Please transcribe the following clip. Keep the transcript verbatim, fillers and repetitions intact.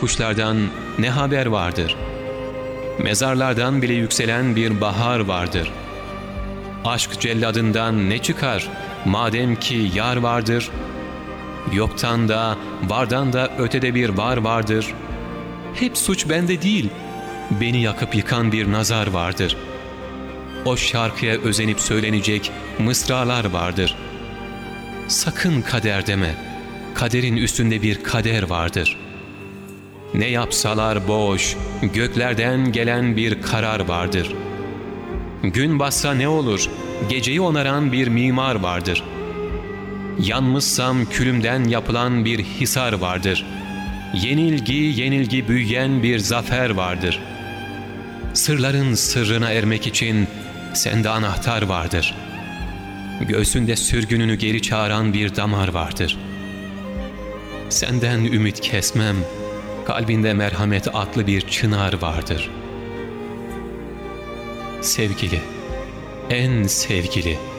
kuşlardan ne haber vardır? Mezarlardan bile yükselen bir bahar vardır. Aşk celladından ne çıkar madem ki yar vardır? Yoktan da vardan da ötede bir var vardır. Hep suç bende değil, beni yakıp yıkan bir nazar vardır. O şarkıya özenip söylenecek mısralar vardır. Sakın kader deme, kaderin üstünde bir kader vardır. Ne yapsalar boş, göklerden gelen bir karar vardır. Gün bassa ne olur, geceyi onaran bir mimar vardır. Yanmışsam külümden yapılan bir hisar vardır. Yenilgi yenilgi büyüyen bir zafer vardır. Sırların sırrına ermek için sende anahtar vardır. Göğsünde sürgününü geri çağıran bir damar vardır. Senden ümit kesmem, kalbinde merhamet adlı bir çınar vardır. Sevgili, en sevgili,